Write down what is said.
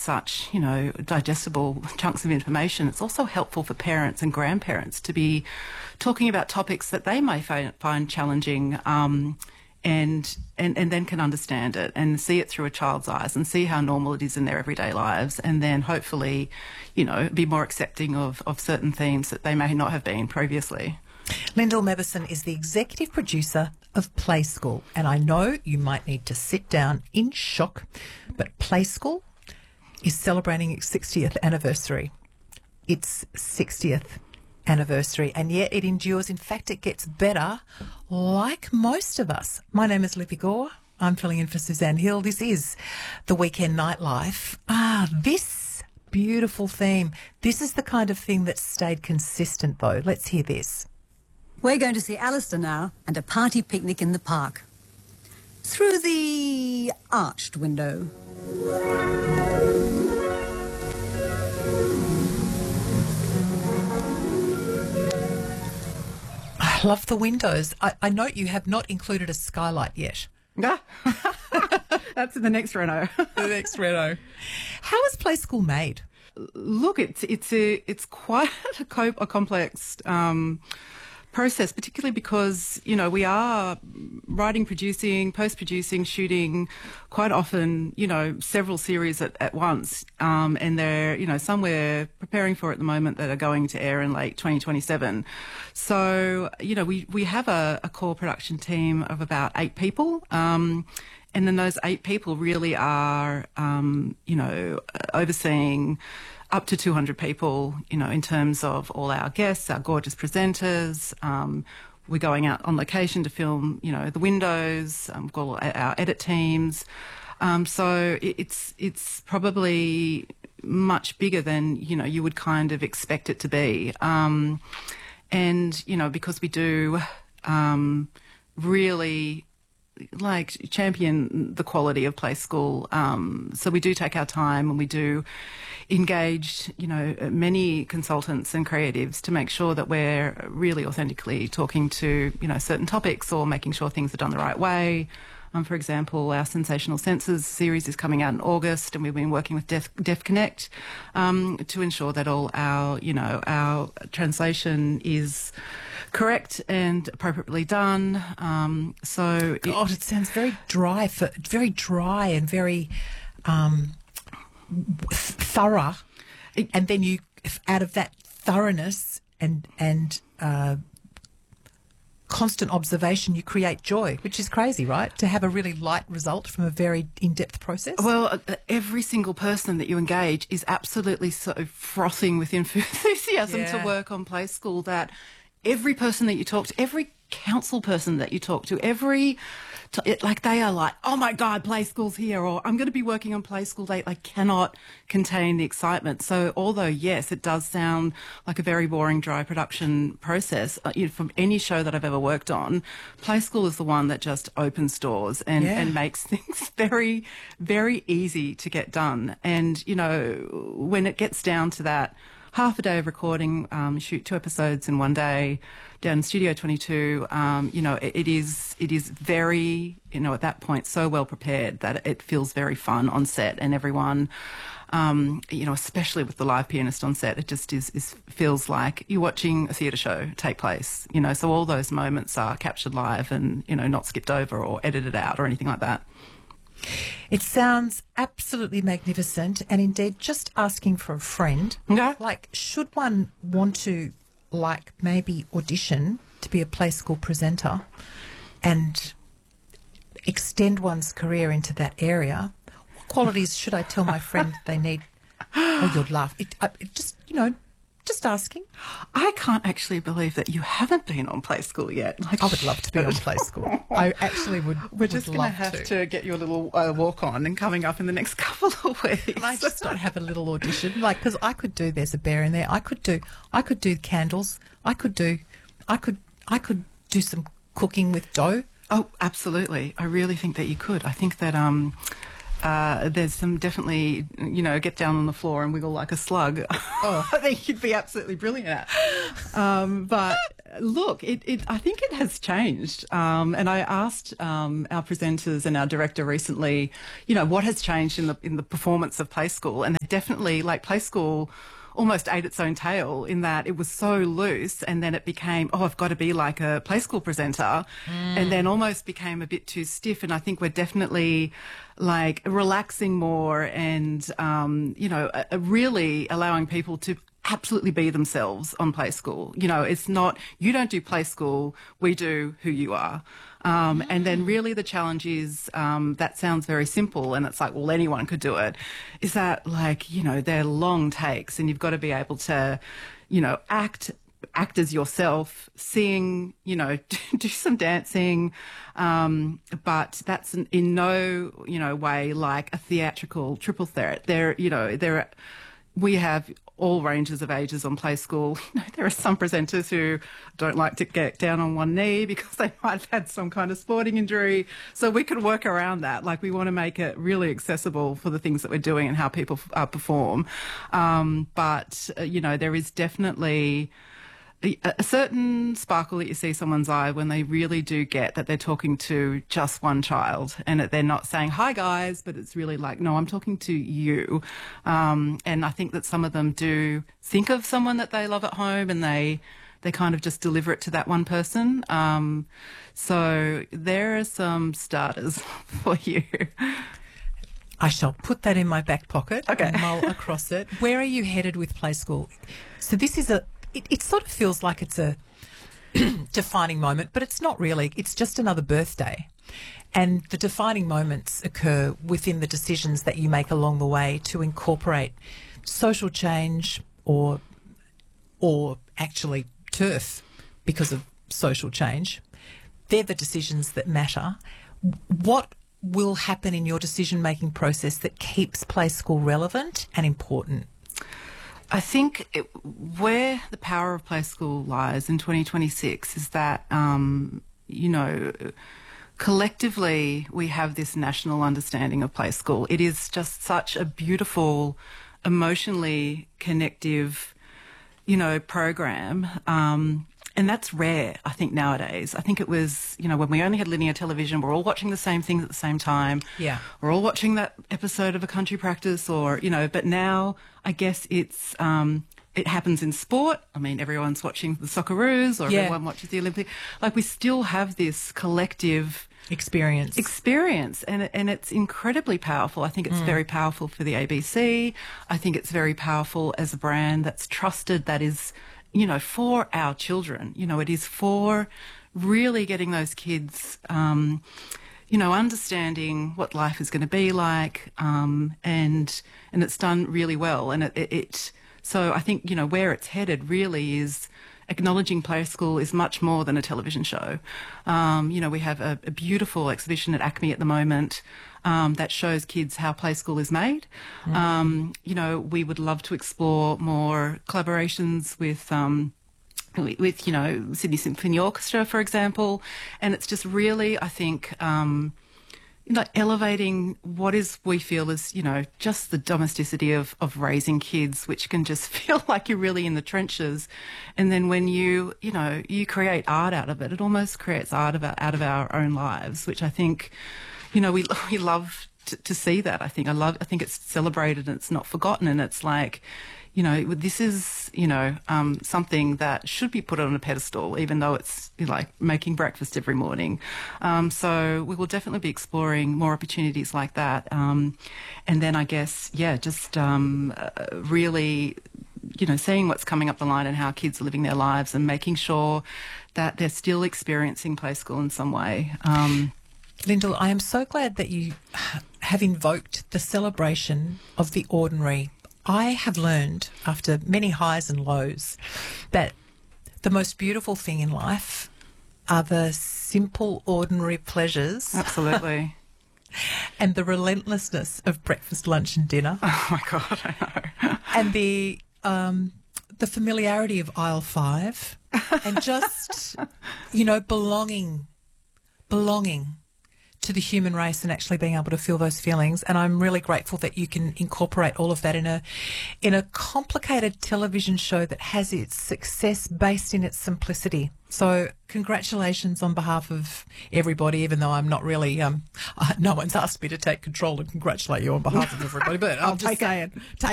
such, digestible chunks of information, it's also helpful for parents and grandparents to be talking about topics that they may find challenging, and then can understand it and see it through a child's eyes and see how normal it is in their everyday lives, and then hopefully, be more accepting of certain themes that they may not have been previously. Lyndall Mebbison is the executive producer of Play School, and I know you might need to sit down in shock, but Play School is celebrating its 60th anniversary. Its 60th anniversary, and yet it endures. In fact, it gets better, like most of us. My name is Lippy Gore. I'm filling in for Suzanne Hill. This is the Weekend Nightlife. This beautiful theme. This is the kind of thing that stayed consistent, though. Let's hear this. We're going to see Alistair now and a party picnic in the park. Through the arched window. I love the windows. I note you have not included a skylight yet. Yeah. That's in the next reno. The next reno. How is Play School made? Look, it's quite a complex process, particularly because, we are writing, producing, post-producing, shooting quite often, several series at once. And they're, some we're preparing for at the moment that are going to air in late 2027. So, we have a core production team of about 8 people. And then those 8 people really are, overseeing up to 200 people, in terms of all our guests, our gorgeous presenters. We're going out on location to film, the windows. We've got our edit teams. So it's probably much bigger than, you would kind of expect it to be. And, because we do really champion the quality of Play School. So we do take our time, and we do engage, many consultants and creatives to make sure that we're really authentically talking to, certain topics, or making sure things are done the right way. For example, our Sensational Senses series is coming out in August, and we've been working with Deaf Connect to ensure that all our, our translation is correct and appropriately done. God, it sounds very dry and very thorough. And then you, out of that thoroughness and constant observation, you create joy, which is crazy, right? To have a really light result from a very in-depth process. Well, every single person that you engage is absolutely so frothing with enthusiasm to work on Play School that every person that you talk to, every council person that you talk to, they are like, oh my God, Play School's here, or I'm going to be working on Play School Day. I cannot contain the excitement. So although, yes, it does sound like a very boring, dry production process, from any show that I've ever worked on, Play School is the one that just opens doors and makes things very, very easy to get done. And, when it gets down to that, half a day of recording, shoot 2 episodes in one day down in Studio 22. It is very, at that point, so well prepared that it feels very fun on set, and everyone, especially with the live pianist on set, it just feels like you're watching a theatre show take place. So all those moments are captured live and, not skipped over or edited out or anything like that. It sounds absolutely magnificent, and indeed, just asking for a friend. Yeah. Should one want to, maybe audition to be a Play School presenter and extend one's career into that area, what qualities should I tell my friend they need? Oh, you'd laugh. Just asking. I can't actually believe that you haven't been on Play School yet. I would love to be on Play School. I actually would. We're just going to have to get you a little walk on and coming up in the next couple of weeks. Can I just not have a little audition? Because I could do There's a Bear in There. I could do candles. I could do some cooking with dough. Oh, absolutely. I really think that you could. I think that there's some definitely, get down on the floor and wiggle like a slug. Oh. I think you'd be absolutely brilliant at. But look, I think it has changed. And I asked our presenters and our director recently, what has changed in the performance of Play School, and they definitely, like, Play School almost ate its own tail in that it was so loose, and then it became, I've got to be like a Play School presenter, and then almost became a bit too stiff. And I think we're definitely like relaxing more and, really allowing people to absolutely be themselves on Play School. It's not, you don't do Play School, we do who you are. And then really the challenge is, that sounds very simple and it's like, well, anyone could do it. Is that like, they're long takes and you've got to be able to, act as yourself, sing, do some dancing. But that's in no, way like a theatrical triple threat. We have all ranges of ages on Play School. There are some presenters who don't like to get down on one knee because they might have had some kind of sporting injury. So we can work around that. Like, we want to make it really accessible for the things that we're doing and how people perform. But there is definitely a certain sparkle that you see someone's eye when they really do get that they're talking to just one child, and that they're not saying, hi guys, but it's really like, no, I'm talking to you. And I think that some of them do think of someone that they love at home, and they kind of just deliver it to that one person. So there are some starters for you. I shall put that in my back pocket. Okay. And mull across it. Where are you headed with Play School? So this is it sort of feels like it's a defining moment, but it's not really. It's just another birthday. And the defining moments occur within the decisions that you make along the way to incorporate social change or actually turf because of social change. They're the decisions that matter. What will happen in your decision-making process that keeps Play School relevant and important? I think where the power of Play School lies in 2026 is that, collectively we have this national understanding of Play School. It is just such a beautiful, emotionally connective, program. And that's rare, I think, nowadays. I think it was, when we only had linear television, we're all watching the same things at the same time. Yeah. We're all watching that episode of A Country Practice but now I guess it happens in sport. I mean, everyone's watching the Socceroos or everyone watches the Olympic. Like, we still have this collective experience, and it's incredibly powerful. I think it's very powerful for the ABC. I think it's very powerful as a brand that's trusted, that is, for our children. It is for really getting those kids, understanding what life is going to be like, and it's done really well. And so I think, where it's headed really is acknowledging Play School is much more than a television show. We have a beautiful exhibition at ACME at the moment that shows kids how Play School is made. We would love to explore more collaborations with Sydney Symphony Orchestra, for example. And it's just really, I think, elevating what we feel is, just the domesticity of raising kids, which can just feel like you're really in the trenches. And then when you create art out of it, it almost creates art out of our own lives, which I think, we love to see that. I think it's celebrated and it's not forgotten. And it's like, this is, something that should be put on a pedestal, even though it's like making breakfast every morning. So we will definitely be exploring more opportunities like that. And then I guess, just really, seeing what's coming up the line and how kids are living their lives and making sure that they're still experiencing Play School in some way. Lyndall, I am so glad that you have invoked the celebration of the ordinary. I have learned, after many highs and lows, that the most beautiful thing in life are the simple, ordinary pleasures. Absolutely. And the relentlessness of breakfast, lunch and dinner. Oh, my God, I know. And the familiarity of aisle 5 and just, belonging to the human race and actually being able to feel those feelings. And I'm really grateful that you can incorporate all of that in a complicated television show that has its success based in its simplicity. So congratulations on behalf of everybody, even though I'm not really, no one's asked me to take control and congratulate you on behalf of everybody, but I'm just saying, take